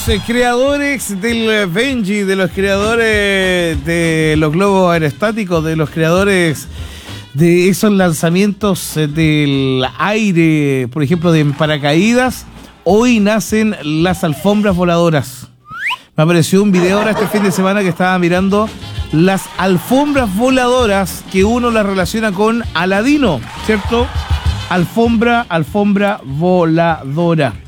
creadores del Benji, de los creadores de los globos aerostáticos, de los creadores de esos lanzamientos del aire, por ejemplo, de paracaídas, hoy nacen las alfombras voladoras. Me apareció un video ahora este fin de semana que estaba mirando las alfombras voladoras, que uno las relaciona con Aladino, ¿cierto? Alfombra voladora.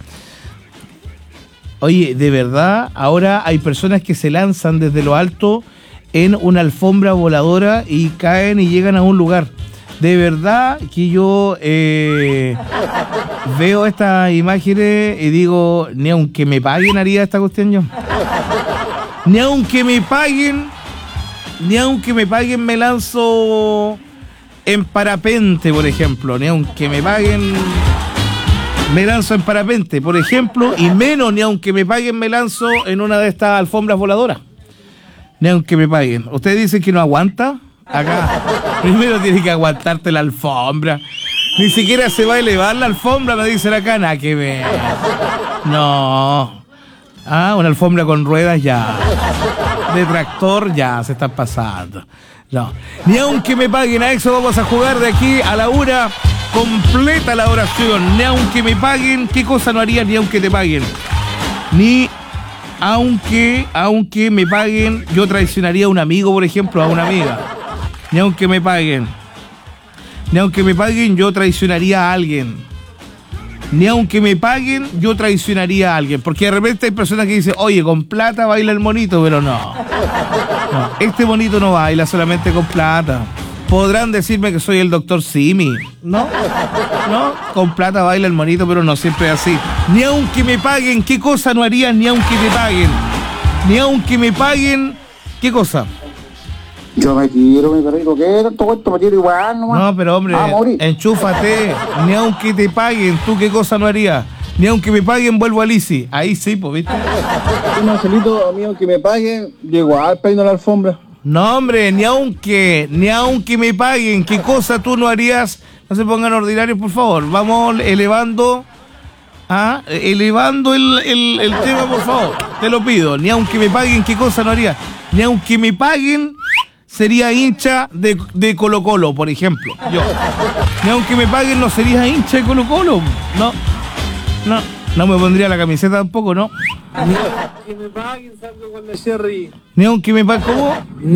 Oye, de verdad, ahora hay personas que se lanzan desde lo alto en una alfombra voladora y caen y llegan a un lugar. De verdad que yo veo estas imágenes y digo, ni aunque me paguen haría esta cuestión yo. Ni aunque me paguen me lanzo en parapente, por ejemplo. Ni aunque me paguen me lanzo en parapente, por ejemplo, y menos ni aunque me paguen me lanzo en una de estas alfombras voladoras. Ni aunque me paguen. Ustedes dicen que no aguanta. Acá, primero tiene que aguantarte la alfombra. Ni siquiera se va a elevar la alfombra, me dicen acá, nada que ver. No. Ah, una alfombra con ruedas ya. De tractor ya se están pasando. No. Ni aunque me paguen, a eso vamos a jugar de aquí a la una. Completa la oración. Ni aunque me paguen, ¿qué cosa no harías ni aunque te paguen? Ni aunque me paguen, yo traicionaría a un amigo, por ejemplo, a una amiga. Ni aunque me paguen. Ni aunque me paguen, yo traicionaría a alguien. Ni aunque me paguen, yo traicionaría a alguien. Porque de repente hay personas que dicen, oye, con plata baila el monito, pero no. No, este monito no baila solamente con plata. Podrán decirme que soy el doctor Simi. No, con plata baila el monito, pero no siempre es así. Ni aunque me paguen, ¿qué cosa no harías ni aunque te paguen? Ni aunque me paguen, ¿qué cosa? Yo me tiro, mi perrito, ¿qué? Tanto cuento me tiro igual nomás. No, pero hombre, enchúfate. Ni aunque te paguen, ¿tú qué cosa no harías? Ni aunque me paguen, vuelvo a Lisi. Ahí sí, pues, ¿viste? Sí, Marcelito, amigo, que me paguen, yo igual peino la alfombra. No, hombre, ni aunque me paguen, ¿qué cosa tú no harías? No se pongan ordinarios, por favor. Vamos elevando el tema, por favor. Te lo pido. Ni aunque me paguen, ¿qué cosa no haría? Ni aunque me paguen, sería hincha de Colo Colo, por ejemplo. Yo. Ni aunque me paguen, no sería hincha de Colo Colo. No me pondría la camiseta tampoco, ¿no? Ni aunque me paguen, salgo con la Sherry. Ni aunque me paguen, ¿cómo?